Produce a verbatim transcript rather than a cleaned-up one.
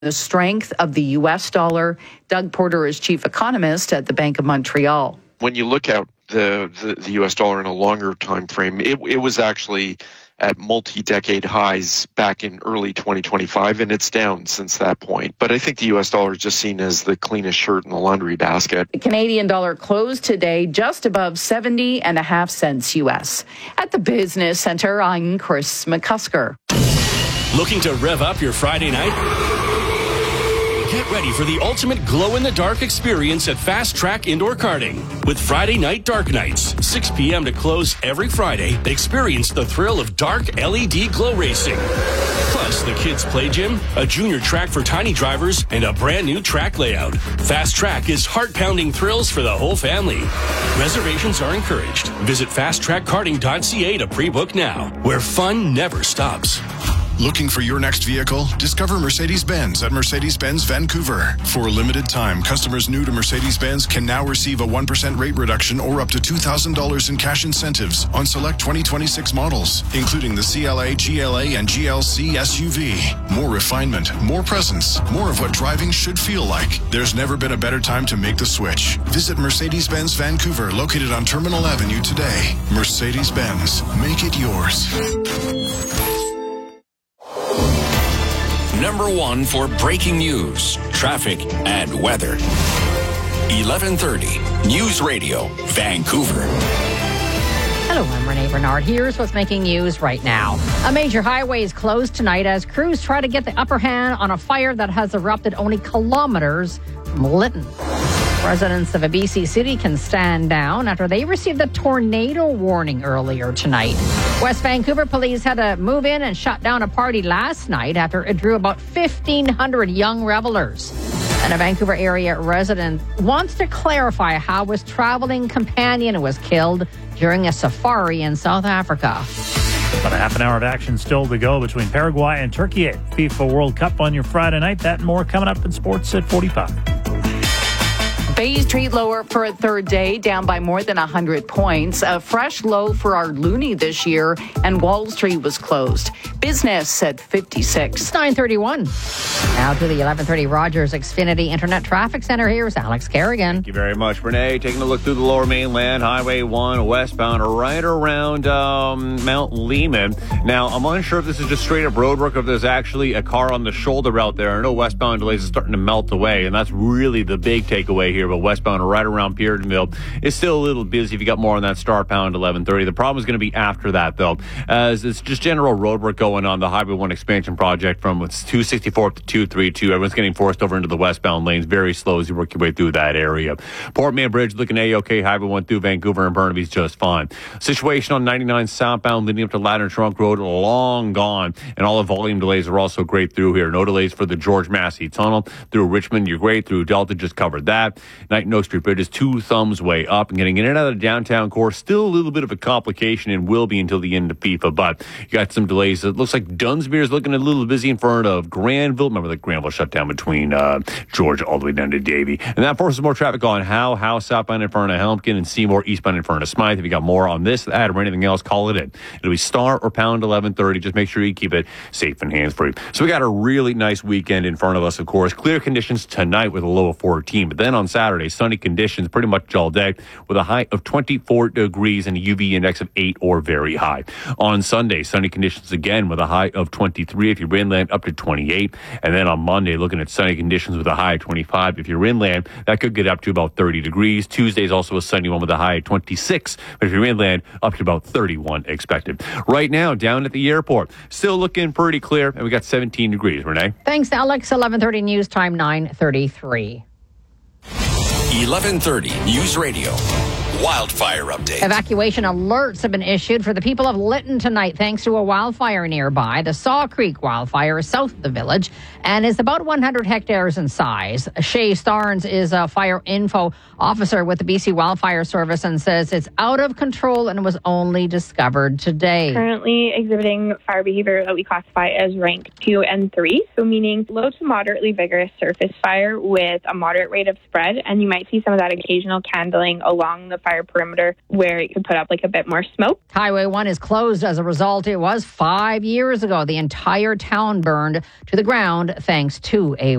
the strength of the U S dollar. Doug Porter is chief economist at the Bank of Montreal. When you look at the, the, the U S dollar in a longer time frame, it, it was actually at multi-decade highs back in early twenty twenty-five, and it's down since that point. But I think the U S dollar is just seen as the cleanest shirt in the laundry basket. The Canadian dollar closed today just above seventy and a half cents U S. At the Business Center, I'm Chris McCusker. Looking to rev up your Friday night? Get ready for the ultimate glow-in-the-dark experience at Fast Track Indoor Karting. With Friday Night Dark Nights, six p.m. to close every Friday, experience the thrill of dark L E D glow racing. Plus, the kids' play gym, a junior track for tiny drivers, and a brand new track layout. Fast Track is heart-pounding thrills for the whole family. Reservations are encouraged. Visit fast track karting dot c a to pre-book now, where fun never stops. Looking for your next vehicle? Discover Mercedes-Benz at Mercedes-Benz Vancouver. For a limited time, customers new to Mercedes-Benz can now receive a one percent rate reduction or up to two thousand dollars in cash incentives on select twenty twenty-six models, including the C L A, G L A, and G L C S U V. More refinement, more presence, more of what driving should feel like. There's never been a better time to make the switch. Visit Mercedes-Benz Vancouver, located on Terminal Avenue today. Mercedes-Benz, make it yours. Number one for breaking news, traffic, and weather. eleven thirty News Radio, Vancouver. Hello, I'm Renee Bernard. Here's what's making news right now. A major highway is closed tonight as crews try to get the upper hand on a fire that has erupted only kilometers from Lytton. Residents of a B C city can stand down after they received a tornado warning earlier tonight. West Vancouver police had to move in and shut down a party last night after it drew about fifteen hundred young revelers. And a Vancouver area resident wants to clarify how his traveling companion was killed during a safari in South Africa. About a half an hour of action still to go between Paraguay and Turkey at FIFA World Cup on your Friday night. That and more coming up in sports at forty-five. Bay Street lower for a third day, down by more than one hundred points. A fresh low for our loonie this year, and Wall Street was closed. Business at fifty-six. It's nine thirty-one. Now to the eleven thirty Rogers Xfinity Internet Traffic Center. Here's Alex Kerrigan. Thank you very much, Renee. Taking a look through the Lower Mainland, Highway one westbound, right around um, Mount Lehman. Now, I'm unsure if this is just straight up road work or if there's actually a car on the shoulder out there. I know westbound delays are starting to melt away, and that's really the big takeaway here. But westbound right around Peardenville is still a little busy if you got more on that Star Pound eleven thirty. The problem is going to be after that, though, as it's just general road work going on the Highway one expansion project from two sixty-four to two thirty-two. Everyone's getting forced over into the westbound lanes very slow as you work your way through that area. Port Mann Bridge looking A-OK. Highway one through Vancouver and Burnaby's just fine. Situation on ninety-nine southbound leading up to Ladder Trunk Road, long gone. And all the volume delays are also great through here. No delays for the George Massey Tunnel. Through Richmond, you're great. Through Delta, just covered that. Night and Oak Street Bridge is two thumbs way up. And getting in and out of the downtown core, still a little bit of a complication and will be until the end of FIFA. But you got some delays. It looks like Dunsmuir is looking a little busy in front of Granville. Remember that Granville shut down between uh, George all the way down to Davie. And that forces more traffic on Howe, Howe southbound in front of Helmkin, and Seymour eastbound in front of Smythe. If you got more on this, that, or anything else, call it in. It'll be Star or Pound eleven thirty. Just make sure you keep it safe and hands-free. So we got a really nice weekend in front of us, of course. Clear conditions tonight with a low of fourteen. But then on Saturday, sunny conditions pretty much all day with a high of twenty-four degrees and a U V index of eight or very high. On Sunday, sunny conditions again with a high of twenty-three if you're inland, up to twenty-eight. And then on Monday, looking at sunny conditions with a high of twenty-five. If you're inland, that could get up to about thirty degrees. Tuesday is also a sunny one with a high of twenty-six. But if you're inland, up to about thirty-one expected. Right now, down at the airport, still looking pretty clear, and we got seventeen degrees. Renee? Thanks, Alex. eleven thirty News Time, nine thirty-three. eleven thirty News Radio. Wildfire update. Evacuation alerts have been issued for the people of Lytton tonight thanks to a wildfire nearby. The Saw Creek wildfire is south of the village and is about one hundred hectares in size. Shay Starnes is a fire info officer with the B C Wildfire Service and says it's out of control and was only discovered today. Currently exhibiting fire behavior that we classify as rank two and three, so meaning low to moderately vigorous surface fire with a moderate rate of spread, and you might see some of that occasional candling along the fire entire perimeter where it could put up like a bit more smoke. Highway one is closed as a result. It was five years ago. The entire town burned to the ground thanks to a